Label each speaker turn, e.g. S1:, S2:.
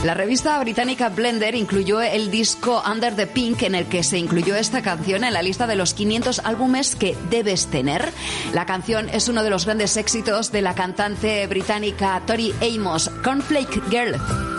S1: La revista británica Blender incluyó el disco Under the Pink, en el que se incluyó esta canción en la lista de los 500 álbumes que debes tener. La canción es uno de los grandes éxitos de la cantante británica Tori Amos, Cornflake Girl.